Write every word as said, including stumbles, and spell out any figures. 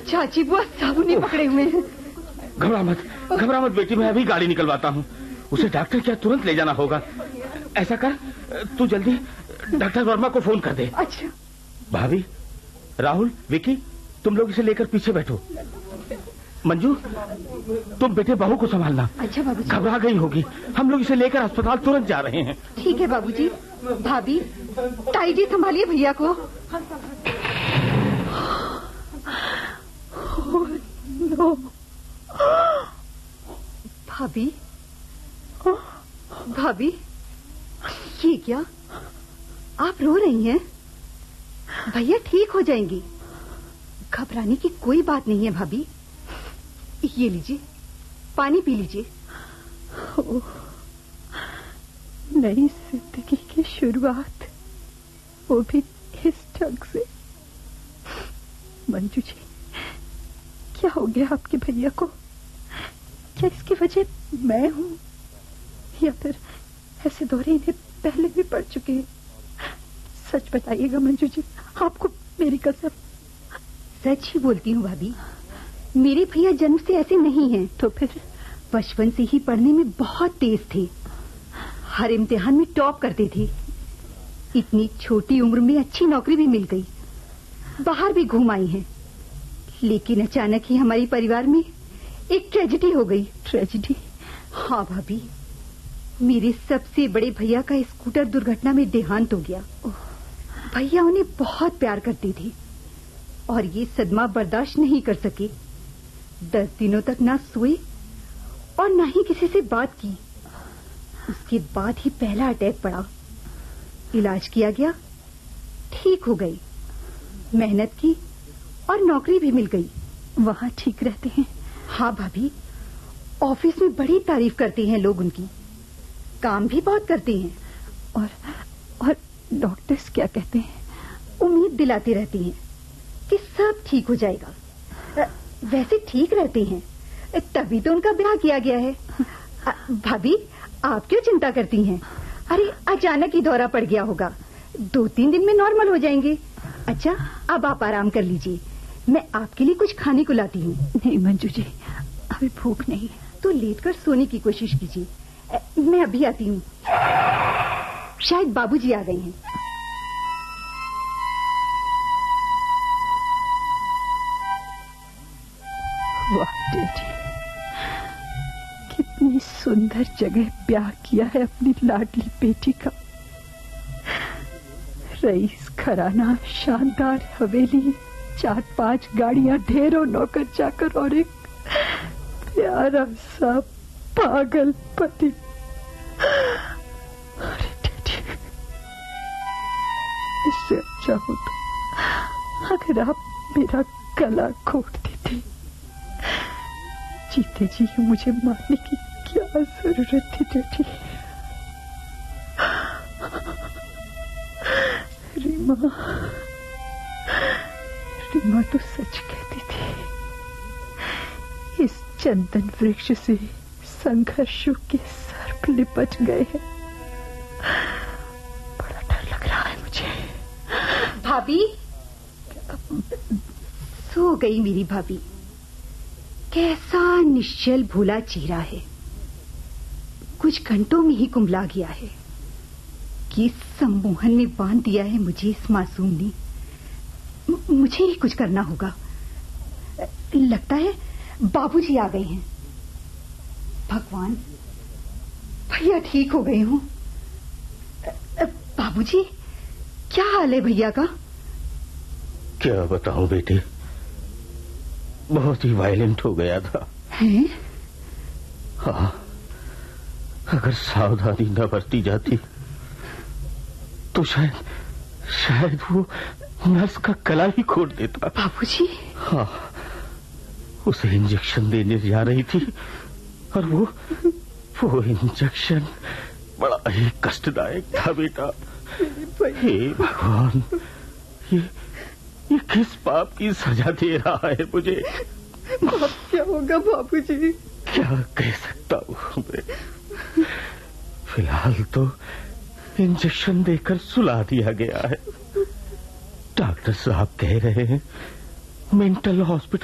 चाची बुआ सब उन्हें पकड़े हुए हैं। घबरा मत, घबरा मत बेटी, मैं अभी गाड़ी निकलवाता हूँ। उसे डॉक्टर क्या तुरंत ले जाना होगा। ऐसा कर, तू जल्दी डॉक्टर वर्मा को फोन कर दे। अच्छा। भाभी, राहुल, विकी, तुम लोग इसे लेकर पीछे बैठो। मंजू, तुम बेटे बहू को संभालना। अच्छा बाबूजी। घबरा गई होगी, हम लोग इसे लेकर अस्पताल तुरंत जा रहे हैं। ठीक है बाबूजी। भाभी, ताई जी संभालिए भैया को। नो। भाभी, भाभी, ये क्या? आप रो रही हैं? भैया ठीक हो जाएंगे, घबराने की कोई बात नहीं है भाभी। ये लीजिए, पानी पी लीजिए। नई जिंदगी की शुरुआत, वो भी इस ढंग से। मंजू जी, क्या हो गया आपके भैया को? क्या इसकी वजह मैं हूँ, या फिर ऐसे दौरे इन्हें पहले भी पड़ चुके हैं? सच बताइएगा मंजू जी, आपको मेरी कसम। सच ही बोलती हूँ भाभी, मेरे भैया जन्म से ऐसे नहीं हैं। तो फिर? बचपन से ही पढ़ने में बहुत तेज थे, हर इम्तिहान में टॉप करते थे। इतनी छोटी उम्र में अच्छी नौकरी भी मिल गई, बाहर भी घूम आई हैं। लेकिन अचानक ही हमारे परिवार में एक ट्रेजेडी हो गई। ट्रेजेडी? हाँ भाभी, मेरे सबसे बड़े भैया का स्कूटर दुर्घटना में देहांत हो गया। भैया उन्हें बहुत प्यार करते थे और ये सदमा बर्दाश्त नहीं कर सके। दस दिनों तक ना सोए और ना ही किसी से बात की। उसके बाद ही पहला अटैक पड़ा, इलाज किया गया, ठीक हो गई। मेहनत की और नौकरी भी मिल गई। वहाँ ठीक रहते हैं? हाँ भाभी, ऑफिस में बड़ी तारीफ करते हैं लोग उनकी, काम भी बहुत करते हैं। और और डॉक्टर्स क्या कहते हैं? उम्मीद दिलाते रहते हैं कि सब ठीक हो जाएगा। वैसे ठीक रहते हैं, तभी तो उनका ब्याह किया गया है। भाभी, आप क्यों चिंता करती हैं? अरे अचानक ही दौरा पड़ गया होगा, दो तीन दिन में नॉर्मल हो जाएंगे। अच्छा, अब आप आराम कर लीजिए, मैं आपके लिए कुछ खाने को लाती हूँ। नहीं मंजू जी, अभी भूख नहीं। तो लेटकर सोने की कोशिश कीजिए, मैं अभी आती हूँ। शायद बाबूजी आ गए हैं। वाह डैडी, कितनी सुंदर जगह ब्याह किया है अपनी लाडली बेटी का। रईस घराना, शानदार हवेली, चार पांच गाड़ियां, ढेरों नौकर चाकर और एक प्यारा सा पागल पति। अरे डैडी, इससे अच्छा हो तो अगर आप मेरा गला घोट देते। जीते जी मुझे मारने की क्या जरूरत थी डैडी? रीमा, रीमा तो सच कहती थी। इस चंदन वृक्ष से संघर्षों के सर्प लिपट गए हैं। बड़ा डर लग रहा है मुझे। भाभी, सो गई मेरी भाभी। कैसा निश्चल भोला चेहरा है, कुछ घंटों में ही कुंभला गया है। कि सम्मोहन में बांध दिया है मुझे इस मासूम ने। मुझे ही कुछ करना होगा। लगता है बाबूजी आ गए हैं। भगवान, भैया ठीक हो गए हूँ। बाबूजी, क्या हाल है भैया का? क्या बताऊं बेटे, बहुत ही वायलेंट हो गया था। हैं? हाँ, अगर सावधानी न बरती जाती तो शायद शायद वो नर्स का गला ही खोट देता। बाबूजी? हाँ, उसे इंजेक्शन देने जा रही थी और वो वो इंजेक्शन बड़ा ही कष्टदायक था बेटा। हे भगवान, ये ये किस पाप की सजा दे रहा है मुझे? अब क्या होगा बाबूजी? क्या कह सकता हूँ मैं। फिलहाल तो इंजेक्शन देकर सुला दिया गया है। डॉक्टर साहब कह रहे हैं मेंटल हॉस्पिटल